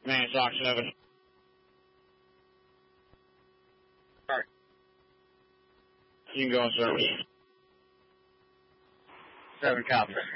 Man, Sock 7. Alright. You can go on service. 7 copy.